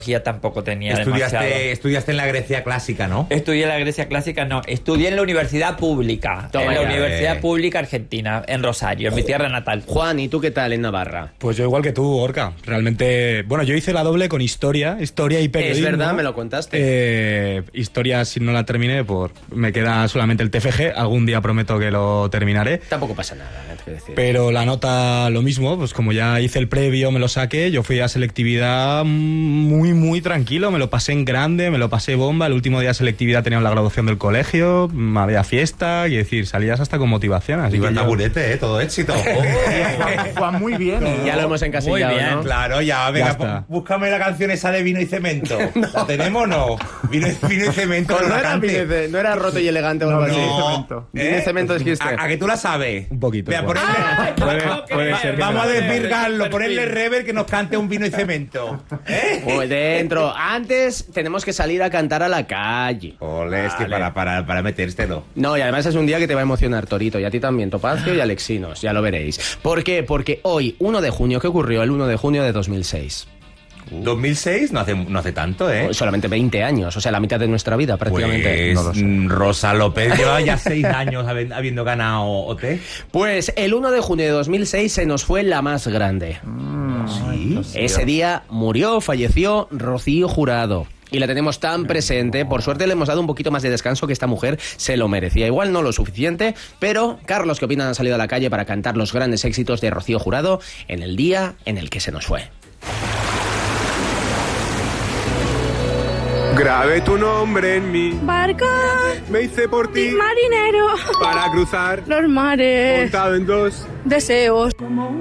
tampoco tenía demasiado. Estudiaste en la Grecia clásica, ¿no? Estudié en la Grecia clásica, no. Estudié en la universidad pública. En la Universidad Pública Argentina, en Rosario, en mi tierra natal. Juan, ¿y tú qué tal en Navarra? Pues yo igual que tú, Gorka. Realmente, bueno, yo hice la doble con historia y periodismo. Es verdad, me lo contaste. Historia, si no la terminé, pues me queda solamente el TFG. Algún día prometo que lo terminaré. Tampoco pasa nada, hay que decir. Pero la nota, lo mismo, pues como ya hice el previo, me lo saqué. Yo fui a selectividad muy tranquilo, me lo pasé en grande, me lo pasé bomba. El último día de selectividad teníamos la graduación del colegio, había fiesta, y decir, salías hasta con motivación. Así Igual que taburete, todo éxito. Juan, muy bien. Ya lo hemos encasillado, Muy bien, ¿no? Claro, ya, venga, está. búscame la canción esa de Vino y Cemento. ¿La tenemos o no? Vino y Cemento. Pues no no, la era cante. no era roto y elegante o algo así. Cemento. Vino y Cemento dijiste. ¿A que tú la sabes? Un poquito. Vea, Juan. Puede ser que vamos a me la- desvirgarlo, ponerle rever que nos cante un Vino y Cemento. Muy dentro. Antes tenemos que salir a cantar a la calle. Ole, es que para metérselo. No, y además es un día que te va a emocionar, Torito, y a ti también, Topacio y Alexinos, ya lo veréis. ¿Por qué? Porque hoy, 1 de junio, ¿qué ocurrió el 1 de junio de 2006? 2006 no hace tanto, ¿eh? Solamente 20 años, o sea, la mitad de nuestra vida prácticamente. Pues No lo sé. Rosa López lleva ya 6 años habiendo ganado OT. Pues el 1 de junio de 2006 se nos fue la más grande. ¿Sí? Ese día falleció Rocío Jurado. Y la tenemos tan presente, por suerte le hemos dado un poquito más de descanso, que esta mujer se lo merecía. Igual no lo suficiente, pero Carlos, ¿qué opinan? Han salido a la calle para cantar los grandes éxitos de Rocío Jurado en el día en el que se nos fue. Grabé tu nombre en mi Barca, me hice por ti marinero, para cruzar los mares, montado en 2 deseos.